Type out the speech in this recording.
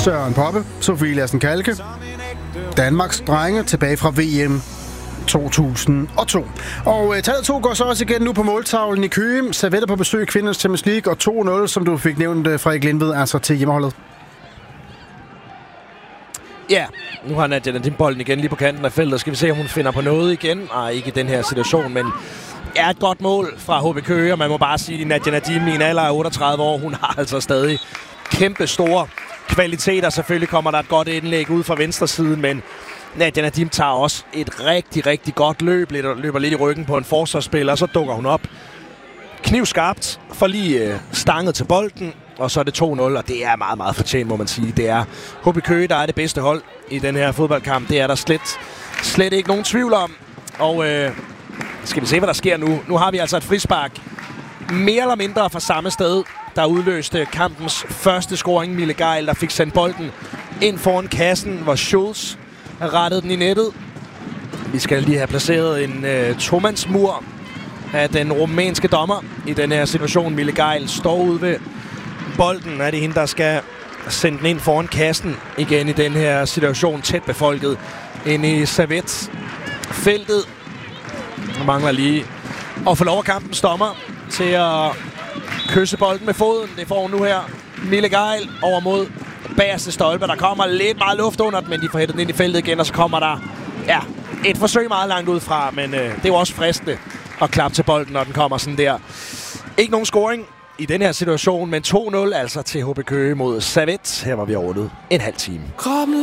Søren Poppe, Sofie Lassen Kalke, Danmarks drenge tilbage fra VM 2002. Og tallet 2 går så også igen nu på måltavlen i Køge. Servette på besøg i Kvindernes Champions League, og 2-0, som du fik nævnt, Frederik Lindved, altså til hjemmeholdet. Ja, nu har Nadia Nadim bolden igen lige på kanten af feltet. Skal vi se, om hun finder på noget igen? Nej, ikke i den her situation, men er et godt mål fra HB Køge, og man må bare sige, at Nadia Nadim i en alder af 38 år, hun har altså stadig kæmpe store kvaliteter. Selvfølgelig kommer der et godt indlæg ud fra venstre siden, men Nadia Nadim tager også et rigtig, rigtig godt løb, løber lidt i ryggen på en forsvarsspiller, og så dukker hun op knivskarpt, får lige stanget til bolden, og så er det 2-0, og det er meget, meget fortjent, må man sige. Det er HB Køge, der er det bedste hold i den her fodboldkamp. Det er der slet ikke nogen tvivl om. Og skal vi se, hvad der sker nu. Nu har vi altså et frispark, mere eller mindre fra samme sted, der udløste kampens første scoring. Mille Geil, der fik sendt bolden ind foran kassen, hvor Schulz rettede den i nettet. Vi skal lige have placeret en tomandsmur af den rumænske dommer i den her situation. Mille Geil står ude ved bolden. Er det hende, der skal sende den ind foran kassen igen i den her situation, tæt befolket inde i Servette-feltet. Man mangler lige at få lov af kampens dommer til at kysse bolden med foden. Det får hun nu her. Mille Geil over mod bagerste stolpe. Der kommer lidt meget luft under den, men de får hættet den ind i feltet igen, og så kommer der et forsøg meget langt ud fra, men det er jo også fristende at klappe til bolden, når den kommer sådan der. Ikke nogen scoring i den her situation, men 2-0 altså til HB Køge mod Servette. Her var vi rundet en halv time.